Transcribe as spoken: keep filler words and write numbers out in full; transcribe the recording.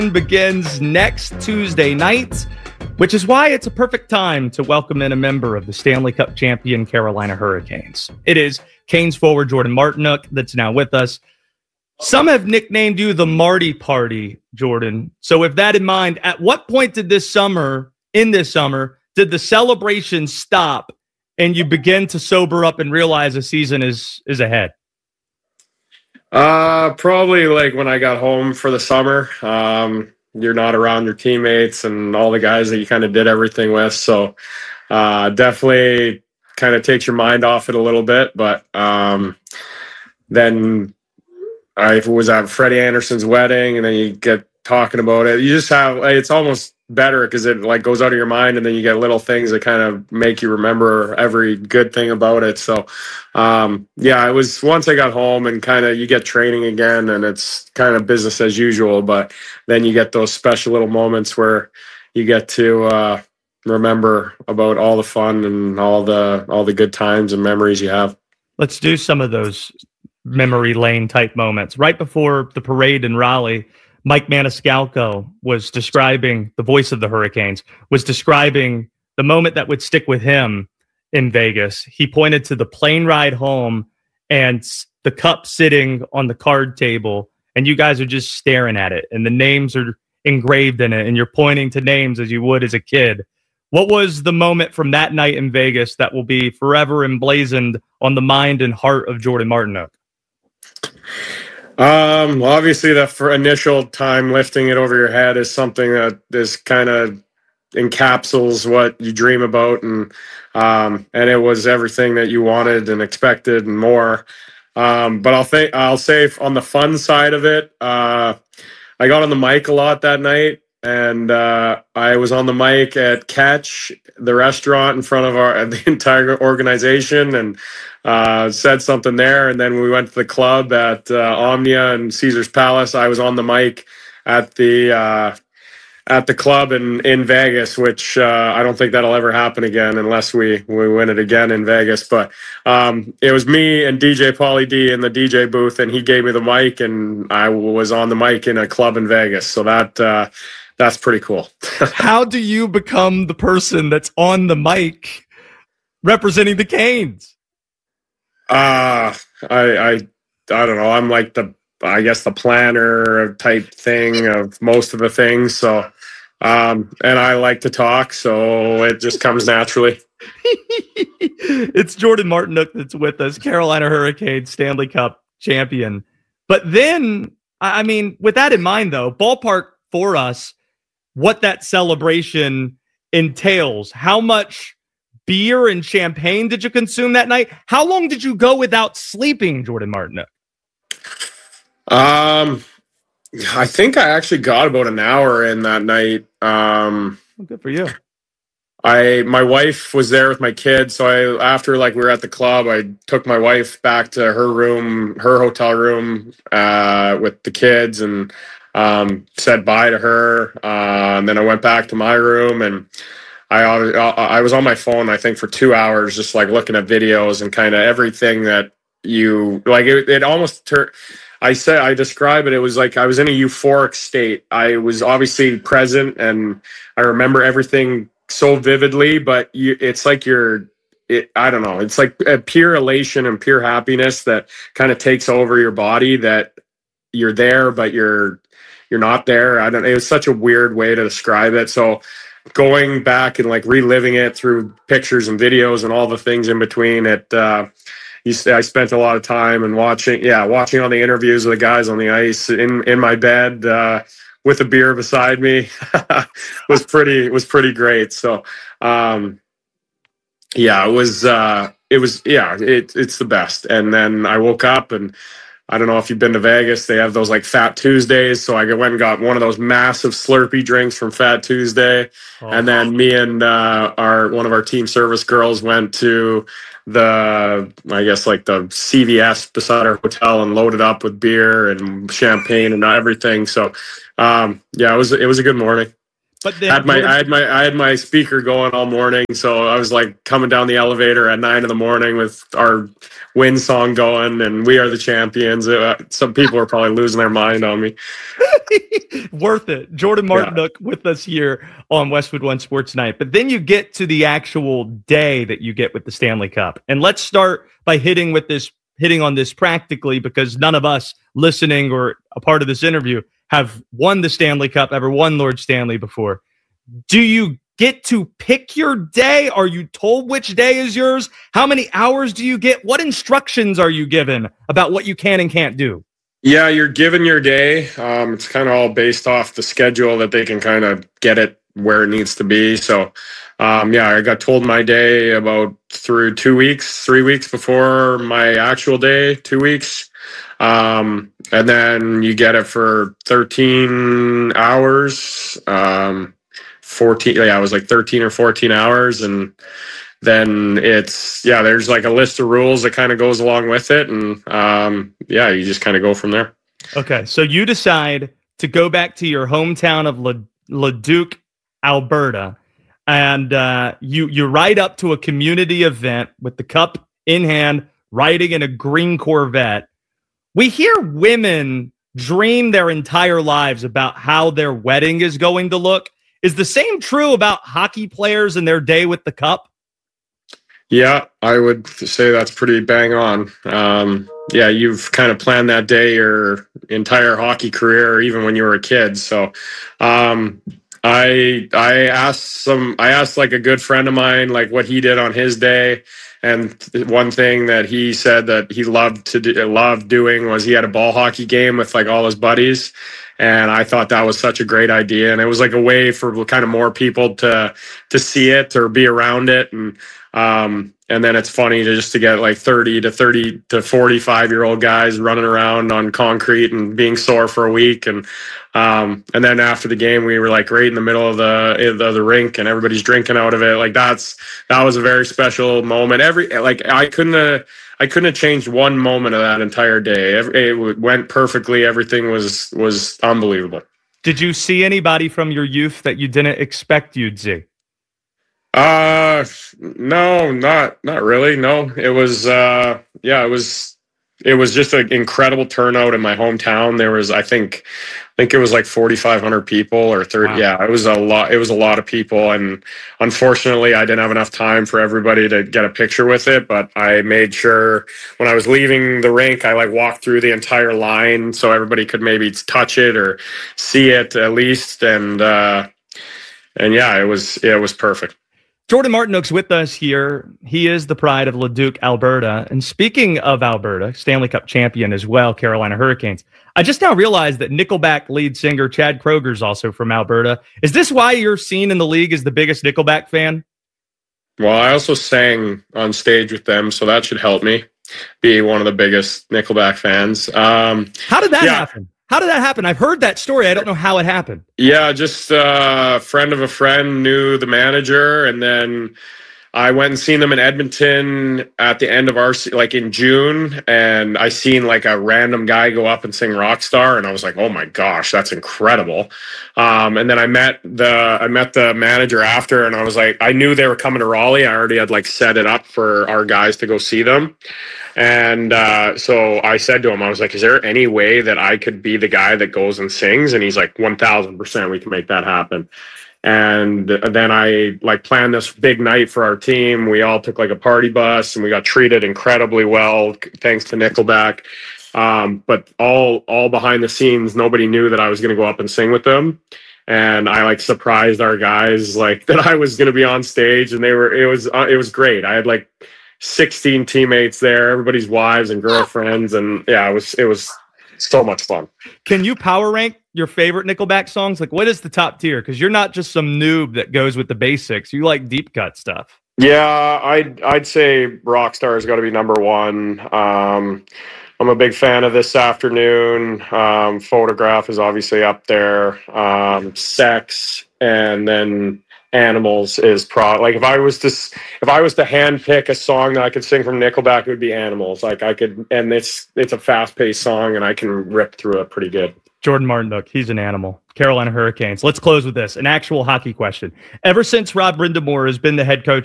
Begins next Tuesday night, which is why it's a perfect time to welcome in a member of the Stanley Cup champion Carolina Hurricanes. It is Canes forward Jordan Martinook that's now with us. Some have nicknamed you the Marty Party, Jordan. So with that in mind, at what point did this summer, in this summer, did the celebration stop and you begin to sober up and realize a season is is ahead? Uh, probably like when I got home for the summer. Um, you're not around your teammates and all the guys that you kind of did everything with. So uh, definitely kind of takes your mind off it a little bit. But um, then I was at Freddie Anderson's wedding, and then you get talking about it. You just have, it's almost better because it like goes out of your mind, and then you get little things that kind of make you remember every good thing about it. So um yeah, it was once I got home and kind of you get training again and it's kind of business as usual, but then you get those special little moments where you get to uh remember about all the fun and all the all the good times and memories you have. Let's do some of those memory lane type moments. Right before the parade in Raleigh, Mike Maniscalco was describing, the voice of the Hurricanes, was describing the moment that would stick with him in Vegas. He pointed to the plane ride home and the cup sitting on the card table, and you guys are just staring at it, and the names are engraved in it, and you're pointing to names as you would as a kid. What was the moment from that night in Vegas that will be forever emblazoned on the mind and heart of Jordan Martinook? Um, well, obviously the for initial time lifting it over your head is something that is kind of encapsulates what you dream about. And, um, and it was everything that you wanted and expected and more. Um, but I'll think, I'll say on the fun side of it, uh, I got on the mic a lot that night, and, uh, I was on the mic at Catch, the restaurant in front of our, the entire organization, and, uh, said something there. And then we went to the club at uh, Omnia and Caesar's Palace. I was on the mic at the uh, at the club in, in Vegas, which uh, I don't think that'll ever happen again unless we, we win it again in Vegas. But um, it was me and D J Pauly D in the D J booth, and he gave me the mic, and I was on the mic in a club in Vegas. So that uh, that's pretty cool. How do you become the person that's on the mic representing the Canes? Uh, I, I, I don't know. I'm like the, I guess the planner type thing of most of the things. So, um, and I like to talk, so it just comes naturally. It's Jordan Martinook that's with us, Carolina Hurricanes Stanley Cup champion. But then, I mean, with that in mind, though, ballpark for us, what that celebration entails, how much beer and champagne did you consume that night? How long did you go without sleeping, Jordan Martinook? Um, I think I actually got about an hour in that night. Um, well, good for you. I my wife was there with my kids, so I after like we were at the club, I took my wife back to her room, her hotel room, uh, with the kids, and um, said bye to her. Uh, and then I went back to my room, and I I was on my phone, I think, for two hours, just like looking at videos and kind of everything that you like. It, it almost turned. I said I describe it. It was like I was in a euphoric state. I was obviously present, and I remember everything so vividly. But you, it's like you're. It, I don't know. It's like a pure elation and pure happiness that kind of takes over your body. That you're there, but you're you're not there. I don't. It was such a weird way to describe it. So going back and like reliving it through pictures and videos and all the things in between it, uh, you say I spent a lot of time and watching, yeah, watching all the interviews of the guys on the ice in, in my bed, uh, with a beer beside me was pretty, was pretty great. So, um, yeah, it was, uh, it was, yeah, it, it's the best. And then I woke up, and I don't know if you've been to Vegas. They have those like Fat Tuesdays. So I went and got one of those massive Slurpee drinks from Fat Tuesday. Oh. And then me and uh, our one of our team service girls went to the, I guess, like the C V S beside our hotel and loaded up with beer and champagne and everything. So, um, yeah, it was it was a good morning. But then, had my I had my I had my speaker going all morning, so I was like coming down the elevator at nine in the morning with our win song going, and "We Are the Champions." Uh, some people are probably losing their mind on me. Worth it. Jordan Martinook yeah. with us here on Westwood One Sports Night. But then you get to the actual day that you get with the Stanley Cup, and let's start by hitting with this, hitting on this practically, because none of us listening or a part of this interview have won the Stanley Cup, ever won Lord Stanley before. Do you get to pick your day? Are you told which day is yours? How many hours do you get? What instructions are you given about what you can and can't do? Yeah, you're given your day. Um, it's kind of all based off the schedule that they can kind of get it where it needs to be. So, um, yeah, I got told my day about through two weeks, three weeks before my actual day, two weeks. Um, and then you get it for thirteen hours, um, fourteen, yeah, it was like thirteen or fourteen hours. And then it's, yeah, there's like a list of rules that kind of goes along with it. And, um, yeah, you just kind of go from there. Okay. So you decide to go back to your hometown of Le- Leduc, Alberta, and, uh, you, you ride up to a community event with the cup in hand, riding in a green Corvette. We hear women dream their entire lives about how their wedding is going to look. Is the same true about hockey players and their day with the cup? Yeah, I would say that's pretty bang on. Um, yeah, you've kind of planned that day your entire hockey career, or even when you were a kid. So um, I I asked some I asked like a good friend of mine like what he did on his day. And one thing that he said that he loved to do, loved doing was he had a ball hockey game with like all his buddies. And I thought that was such a great idea. And it was like a way for kind of more people to, to see it or be around it. And, um, and then it's funny to just to get like thirty to thirty to forty-five year old guys running around on concrete and being sore for a week. And, um, and then after the game, we were like right in the middle of the, the, the rink and everybody's drinking out of it. Like that's, that was a very special moment. Every, like I couldn't have, I couldn't have changed one moment of that entire day. It went perfectly. Everything was, was unbelievable. Did you see anybody from your youth that you didn't expect you'd see? Uh, no, not, not really. No, it was, uh, yeah, it was, it was just an incredible turnout in my hometown. There was, I think, I think it was like forty-five hundred people or thirty. Wow. Yeah, it was a lot. It was a lot of people. And unfortunately, I didn't have enough time for everybody to get a picture with it. But I made sure when I was leaving the rink, I like walked through the entire line so everybody could maybe touch it or see it at least. And, uh, and yeah, it was, it was perfect. Jordan Martinook's with us here. He is the pride of Leduc, Alberta. And speaking of Alberta, Stanley Cup champion as well, Carolina Hurricanes. I just now realized that Nickelback lead singer Chad Kroeger is also from Alberta. Is this why you're seen in the league as the biggest Nickelback fan? Well, I also sang on stage with them, so that should help me be one of the biggest Nickelback fans. Um, How did that yeah. happen? How did that happen? I've heard that story. I don't know how it happened. Yeah, just a friend of a friend knew the manager, and then I went and seen them in Edmonton at the end of our, like in June, and I seen like a random guy go up and sing Rockstar, and I was like, oh my gosh, that's incredible. Um, and then I met the I met the manager after, and I was like, I knew they were coming to Raleigh. I already had like set it up for our guys to go see them. And uh, so I said to him, I was like, is there any way that I could be the guy that goes and sings? And he's like, one thousand percent we can make that happen. And then I like planned this big night for our team. We all took like a party bus and we got treated incredibly well, thanks to Nickelback. Um, but all, all behind the scenes, nobody knew that I was going to go up and sing with them. And I like surprised our guys like that I was going to be on stage, and they were, it was, uh, it was great. I had like sixteen teammates there, everybody's wives and girlfriends. And yeah, it was, it was so much fun. Can you power rank your favorite Nickelback songs? Like, what is the top tier? Because you're not just some noob that goes with the basics. You like deep cut stuff. Yeah, I'd, I'd say Rockstar has got to be number one. Um, I'm a big fan of This Afternoon. Um, Photograph is obviously up there. Um, Sex, and then Animals is pro. Like if I was to if I was to hand pick a song that I could sing from Nickelback, it would be Animals. Like I could, and it's it's a fast paced song, and I can rip through it pretty good. Jordan Martinook, he's an animal. Carolina Hurricanes. Let's close with this. An actual hockey question. Ever since Rob Brindamore has been the head coach